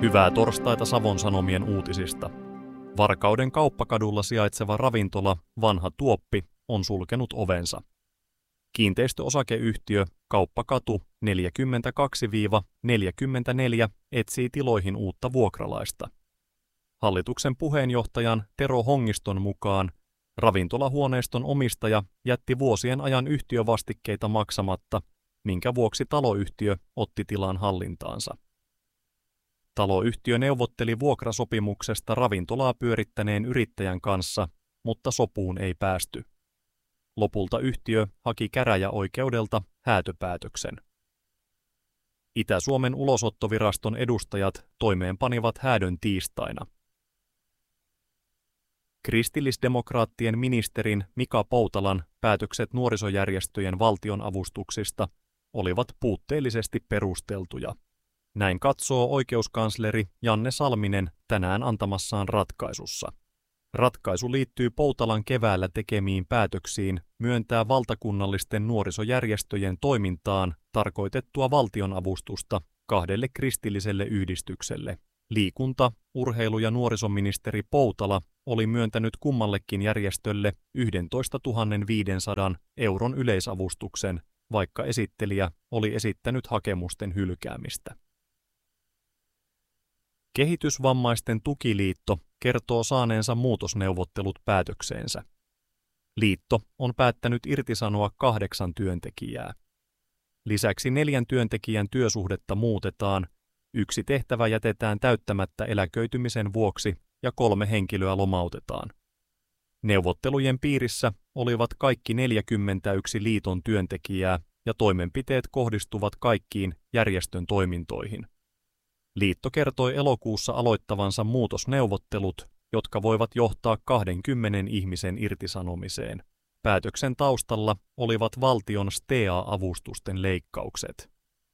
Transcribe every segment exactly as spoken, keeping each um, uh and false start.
Hyvää torstaita Savon Sanomien uutisista. Varkauden Kauppakadulla sijaitseva ravintola Vanha Tuoppi on sulkenut ovensa. Kiinteistöosakeyhtiö Kauppakatu neljäkymmentäkaksi neljäkymmentäneljä etsii tiloihin uutta vuokralaista. Hallituksen puheenjohtajan Tero Hongiston mukaan ravintolahuoneiston omistaja jätti vuosien ajan yhtiövastikkeita maksamatta, minkä vuoksi taloyhtiö otti tilan hallintaansa. Taloyhtiö neuvotteli vuokrasopimuksesta ravintolaa pyörittäneen yrittäjän kanssa, mutta sopuun ei päästy. Lopulta yhtiö haki käräjäoikeudelta häätöpäätöksen. Itä-Suomen ulosottoviraston edustajat toimeenpanivat häädön tiistaina. Kristillisdemokraattien ministerin Mika Poutalan päätökset nuorisojärjestöjen valtionavustuksista olivat puutteellisesti perusteltuja. Näin katsoo oikeuskansleri Janne Salminen tänään antamassaan ratkaisussa. Ratkaisu liittyy Poutalan keväällä tekemiin päätöksiin myöntää valtakunnallisten nuorisojärjestöjen toimintaan tarkoitettua valtionavustusta kahdelle kristilliselle yhdistykselle. Liikunta-, urheilu- ja nuorisoministeri Poutala oli myöntänyt kummallekin järjestölle yksitoistatuhatta viisisataa euron yleisavustuksen, vaikka esittelijä oli esittänyt hakemusten hylkäämistä. Kehitysvammaisten tukiliitto kertoo saaneensa muutosneuvottelut päätökseensä. Liitto on päättänyt irtisanoa kahdeksan työntekijää. Lisäksi neljän työntekijän työsuhdetta muutetaan, yksi tehtävä jätetään täyttämättä eläköitymisen vuoksi ja kolme henkilöä lomautetaan. Neuvottelujen piirissä olivat kaikki neljäkymmentäyksi liiton työntekijää ja toimenpiteet kohdistuvat kaikkiin järjestön toimintoihin. Liitto kertoi elokuussa aloittavansa muutosneuvottelut, jotka voivat johtaa kahdenkymmenen ihmisen irtisanomiseen. Päätöksen taustalla olivat valtion S T E A-avustusten leikkaukset.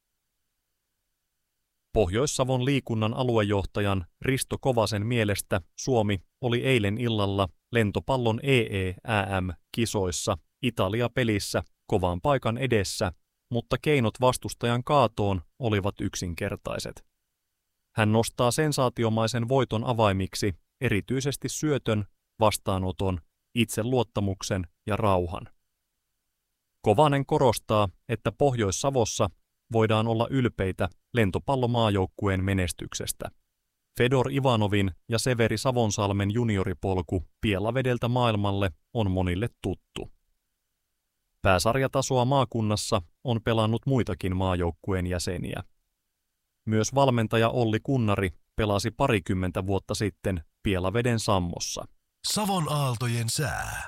Pohjois-Savon liikunnan aluejohtajan Risto Kovasen mielestä Suomi oli eilen illalla lentopallon E E Ä M-kisoissa Italia-pelissä kovan paikan edessä, mutta keinot vastustajan kaatoon olivat yksinkertaiset. Hän nostaa sensaatiomaisen voiton avaimiksi erityisesti syötön, vastaanoton, itseluottamuksen ja rauhan. Kovanen korostaa, että Pohjois-Savossa voidaan olla ylpeitä lentopallomaajoukkueen menestyksestä. Fedor Ivanovin ja Severi Savonsalmen junioripolku Pielavedeltä maailmalle on monille tuttu. Pääsarjatasoa maakunnassa on pelannut muitakin maajoukkueen jäseniä. Myös valmentaja Olli Kunnari pelasi parikymmentä vuotta sitten Pielaveden Sammossa. Savon aaltojen sää.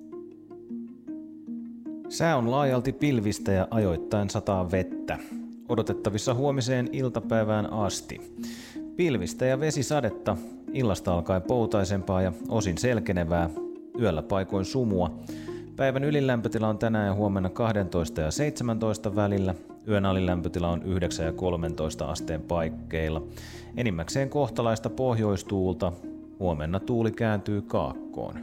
Sää on laajalti pilvistä ja ajoittain sataa vettä. Odotettavissa huomiseen iltapäivään asti. Pilvistä ja vesisadetta, illasta alkaen poutaisempaa ja osin selkenevää, yöllä paikoin sumua. Päivän ylilämpötila on tänään ja huomenna kaksitoista ja seitsemäntoista välillä. Yön alilämpötila on yhdeksän ja kolmetoista asteen paikkeilla. Enimmäkseen kohtalaista pohjoistuulta. Huomenna tuuli kääntyy kaakkoon.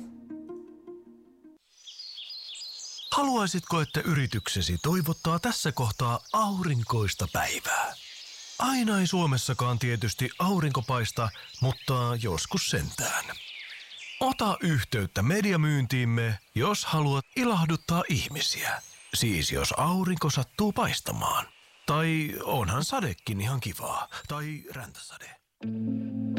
Haluaisitko, että yrityksesi toivottaa tässä kohtaa aurinkoista päivää? Aina ei Suomessakaan tietysti aurinko paista, mutta joskus sentään. Ota yhteyttä mediamyyntiimme, jos haluat ilahduttaa ihmisiä. Siis jos aurinko sattuu paistamaan. Tai onhan sadekin ihan kivaa. Tai räntäsade.